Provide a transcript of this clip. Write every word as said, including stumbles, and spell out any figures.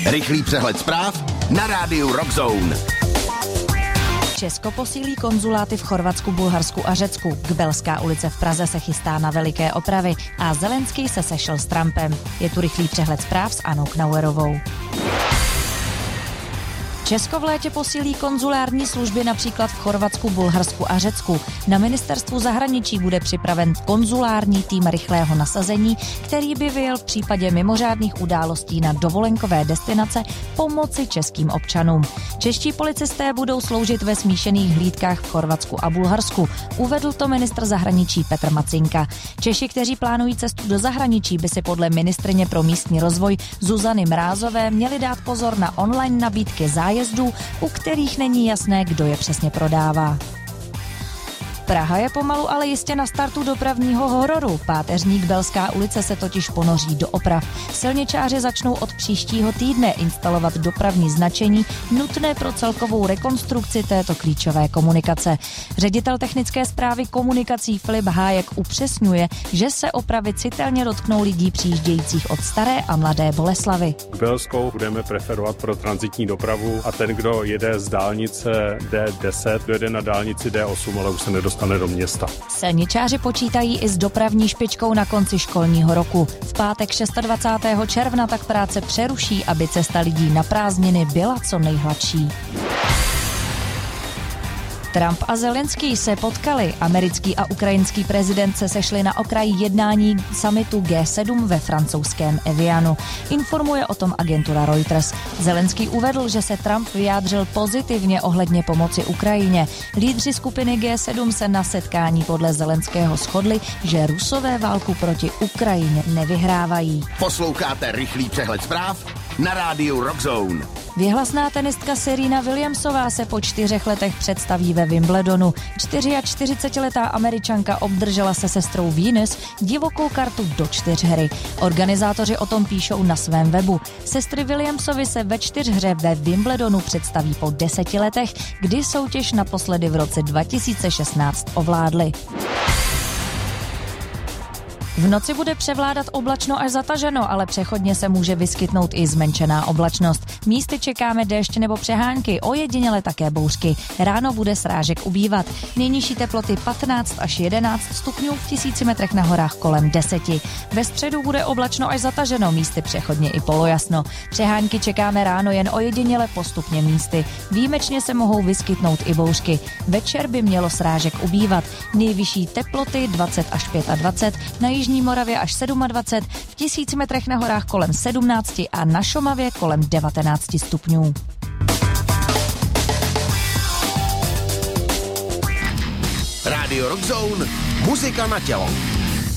Rychlý přehled zpráv na rádiu Rock Zone. Česko posílí konzuláty v Chorvatsku, Bulharsku a Řecku. Kbelská ulice v Praze se chystá na veliké opravy a Zelenský se sešel s Trumpem. Je tu rychlý přehled zpráv s Anou Knauerovou. Česko v létě posílí konzulární služby například v Chorvatsku, Bulharsku a Řecku. Na ministerstvu zahraničí bude připraven konzulární tým rychlého nasazení, který by vyjel v případě mimořádných událostí na dovolenkové destinace pomoci českým občanům. Čeští policisté budou sloužit ve smíšených hlídkách v Chorvatsku a Bulharsku. Uvedl to ministr zahraničí Petr Macinka. Češi, kteří plánují cestu do zahraničí, by si podle ministryně pro místní rozvoj Zuzany Mrázové měli dát pozor na online nabídky zájezdů, u kterých není jasné, kdo je přesně prodává. Praha je pomalu, ale jistě na startu dopravního hororu. Páteřník Belská ulice se totiž ponoří do oprav. Silničáři začnou od příštího týdne instalovat dopravní značení nutné pro celkovou rekonstrukci této klíčové komunikace. Ředitel technické správy komunikací Filip Hájek upřesňuje, že se opravy citelně dotknou lidí přijíždějících od Staré a Mladé Boleslavi. Belskou budeme preferovat pro tranzitní dopravu a ten, kdo jede z dálnice D deset, dojede na dálnici D osm, ale už se nedostane do města. Silničáři počítají i s dopravní špičkou na konci školního roku. V pátek dvacátého šestého června tak práce přeruší, aby cesta lidí na prázdniny byla co nejhladší. Trump a Zelenský se potkali. Americký a ukrajinský prezident se sešli na okraji jednání summitu G sedm ve francouzském Evianu. Informuje o tom agentura Reuters. Zelenský uvedl, že se Trump vyjádřil pozitivně ohledně pomoci Ukrajině. Lídři skupiny G sedm se na setkání podle Zelenského shodli, že Rusové válku proti Ukrajině nevyhrávají. Posloucháte rychlý přehled zpráv na rádiu Rock Zone. Věhlasná tenistka Serena Williamsová se po čtyřech letech představí ve Wimbledonu. čtyřiačtyřicetiletá Američanka obdržela se sestrou Venus divokou kartu do čtyřhry. Organizátoři o tom píšou na svém webu. Sestry Williamsovy se ve čtyřhře ve Wimbledonu představí po deseti letech, kdy soutěž naposledy v roce dva tisíce šestnáct ovládly. V noci bude převládat oblačno až zataženo, ale přechodně se může vyskytnout i zmenšená oblačnost. Místy čekáme déšť nebo přehánky, ojediněle také bouřky. Ráno bude srážek ubývat. Nejnižší teploty patnáct až jedenáct stupňů, v tisíci metrech na horách kolem deseti. Ve středu bude oblačno až zataženo, místy přechodně i polojasno. Přehánky čekáme ráno jen ojediněle postupně místy. Výjimečně se mohou vyskytnout i bouřky. Večer by mělo srážek ubývat. Nejvyšší teploty dvacet až dvacet pět, na Jižní Moravě až dvacet sedm, v tisíci metrech na horách kolem sedmnáct a na Šumavě kolem devatenáct stupňů. Rádio Rock Zone, muzika na tělo.